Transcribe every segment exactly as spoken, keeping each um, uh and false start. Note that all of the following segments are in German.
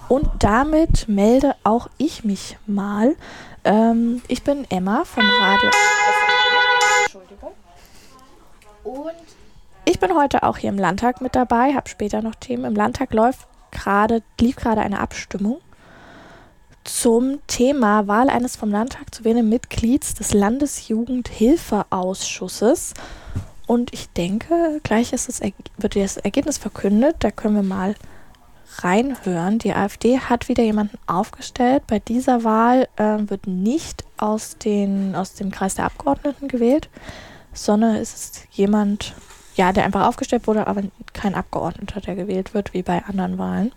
Und damit melde auch ich mich mal. Ähm, ich bin Emma vom Radio. Entschuldigung. Und ich bin heute auch hier im Landtag mit dabei, habe später noch Themen. Im Landtag läuft gerade, lief gerade eine Abstimmung zum Thema Wahl eines vom Landtag zu wählenden Mitglieds des Landesjugendhilfeausschusses. Und ich denke, gleich ist das, wird das Ergebnis verkündet. Da können wir mal reinhören. Die AfD hat wieder jemanden aufgestellt. Bei dieser Wahl äh, wird nicht aus, den, aus dem Kreis der Abgeordneten gewählt, sondern es ist jemand, ja, der einfach aufgestellt wurde, aber kein Abgeordneter, der gewählt wird, wie bei anderen Wahlen.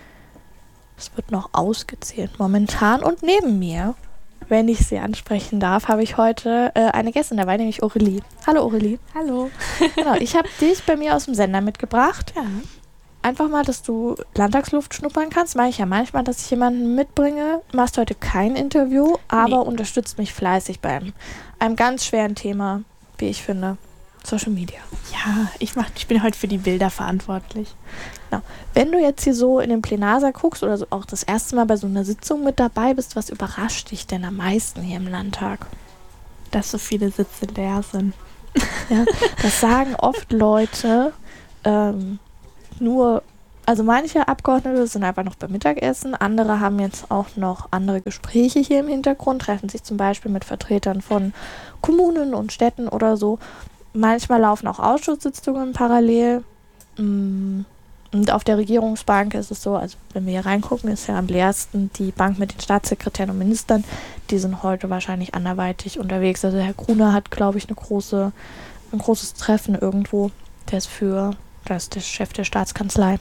Es wird noch ausgezählt momentan. Und neben mir, wenn ich sie ansprechen darf, habe ich heute äh, eine Gästin dabei, nämlich Aurelie. Hallo Aurelie. Hallo. Genau, ich habe dich bei mir aus dem Sender mitgebracht. Ja. Einfach mal, dass du Landtagsluft schnuppern kannst. Mache ich ja manchmal, dass ich jemanden mitbringe. Du machst heute kein Interview, aber Nee. unterstützt mich fleißig beim einem ganz schweren Thema, wie ich finde, Social Media. Ja, ich, mach, ich bin heute für die Bilder verantwortlich. Genau. Wenn du jetzt hier so in den Plenarsaal guckst oder so auch das erste Mal bei so einer Sitzung mit dabei bist, was überrascht dich denn am meisten hier im Landtag? Dass so viele Sitze leer sind. Ja, das sagen oft Leute, ähm, nur, also manche Abgeordnete sind einfach noch beim Mittagessen, andere haben jetzt auch noch andere Gespräche hier im Hintergrund, treffen sich zum Beispiel mit Vertretern von Kommunen und Städten oder so. Manchmal laufen auch Ausschusssitzungen parallel. Und auf der Regierungsbank ist es so, also wenn wir hier reingucken, ist ja am leersten die Bank mit den Staatssekretären und Ministern. Die sind heute wahrscheinlich anderweitig unterwegs. Also Herr Gruner hat, glaube ich, eine große, ein großes Treffen irgendwo. Der ist für, das ist der Chef der Staatskanzlei.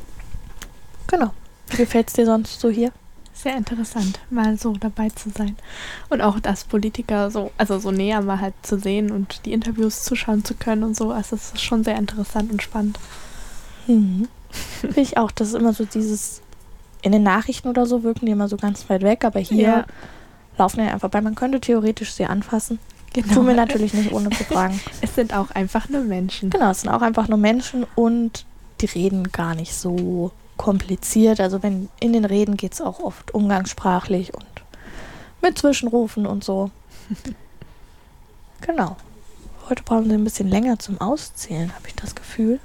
Genau. Wie gefällt es dir sonst so hier? Sehr interessant, mal so dabei zu sein. Und auch das Politiker so, also so näher mal halt zu sehen und die Interviews zuschauen zu können und so. Also es ist schon sehr interessant und spannend. Mhm. Finde ich auch. Das ist immer so dieses, in den Nachrichten oder so wirken die immer so ganz weit weg, aber hier Ja. laufen ja einfach bei. Man könnte theoretisch sie anfassen. Genau. Tun wir natürlich nicht, ohne zu fragen. Es sind auch einfach nur Menschen. Genau, es sind auch einfach nur Menschen und die reden gar nicht so kompliziert. Also wenn in den Reden geht es auch oft umgangssprachlich und mit Zwischenrufen und so. Genau. Heute brauchen sie ein bisschen länger zum Auszählen, habe ich das Gefühl.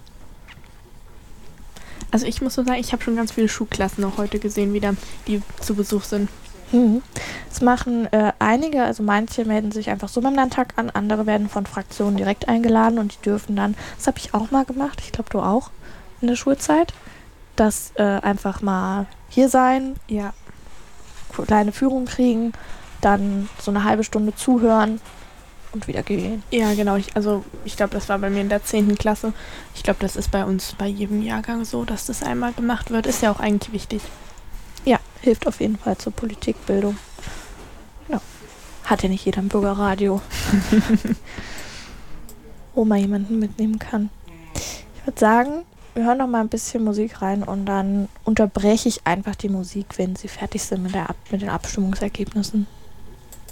Also ich muss so sagen, ich habe schon ganz viele Schulklassen auch heute gesehen wieder, die zu Besuch sind. Mhm. Das machen äh, einige, also manche melden sich einfach so beim Landtag an, andere werden von Fraktionen direkt eingeladen und die dürfen dann, das habe ich auch mal gemacht, ich glaube du auch, in der Schulzeit, dass äh, einfach mal hier sein, Ja. kleine Führung kriegen, dann so eine halbe Stunde zuhören und wieder gehen. Ja, genau. Ich, also ich glaube, das war bei mir in der zehnten Klasse. Ich glaube, das ist bei uns bei jedem Jahrgang so, dass das einmal gemacht wird. Ist ja auch eigentlich wichtig. Ja, hilft auf jeden Fall zur Politikbildung. Ja. Hat ja nicht jeder ein Bürgerradio, wo man jemanden mitnehmen kann. Ich würde sagen, wir hören noch mal ein bisschen Musik rein und dann unterbreche ich einfach die Musik, wenn sie fertig sind mit, der Ab- mit den Abstimmungsergebnissen.